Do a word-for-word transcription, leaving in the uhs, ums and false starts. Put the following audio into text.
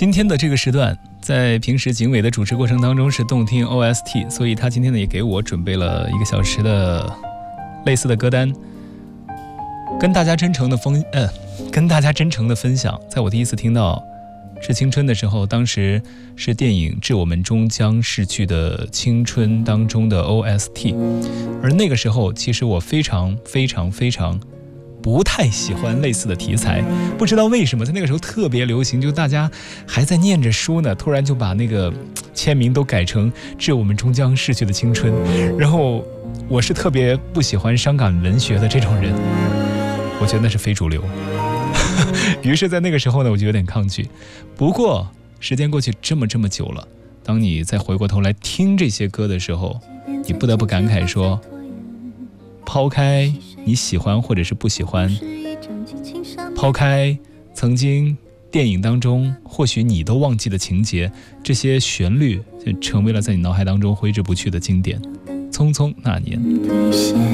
今天的这个时段，在平时警伟的主持过程当中是动听 O S T， 所以他今天呢也给我准备了一个小时的类似的歌单，跟大家真诚的分呃，跟大家真诚的分享。在我第一次听到《致青春》的时候，当时是电影《致我们终将逝去的青春》当中的 O S T， 而那个时候其实我非常非常非常不太喜欢类似的题材，不知道为什么在那个时候特别流行，就大家还在念着书呢，突然就把那个签名都改成《致我们终将逝去的青春》，然后我是特别不喜欢伤感文学的这种人，我觉得那是非主流。于是在那个时候呢，我就有点抗拒。不过时间过去这么这么久了，当你再回过头来听这些歌的时候，你不得不感慨说，抛开你喜欢或者是不喜欢，抛开曾经电影当中或许你都忘记的情节，这些旋律就成为了在你脑海当中挥之不去的经典。匆匆那年。